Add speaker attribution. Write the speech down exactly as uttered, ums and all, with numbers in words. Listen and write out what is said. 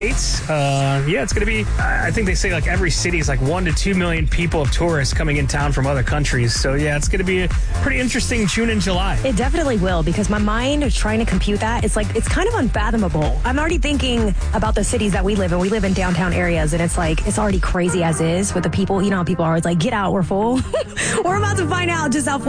Speaker 1: States. Uh, yeah, it's going to be, I think they say like every city is like one to two million people of tourists coming in town from other countries. So yeah, it's going to be a pretty interesting June and July.
Speaker 2: It definitely will, because my mind is trying to compute that. It's like, it's kind of unfathomable. I'm already thinking about the cities that we live in. We live in downtown areas, and it's like, it's already crazy as is with the people. You know how people are always like, get out, we're full. We're about to find out just how full